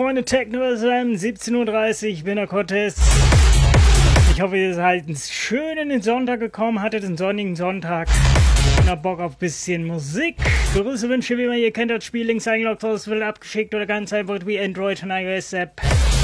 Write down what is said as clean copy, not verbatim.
Freunde, Techno FM, 17:30 Uhr, ich bin der Cortez. Ich hoffe, ihr seid schön in den Sonntag gekommen, hattet einen sonnigen Sonntag und habt Bock auf ein bisschen Musik. Grüße, Wünsche, wie immer, ihr kennt das Spiel, Links eingeloggt, ausgewählt, abgeschickt oder ganz einfach wie Android und iOS App.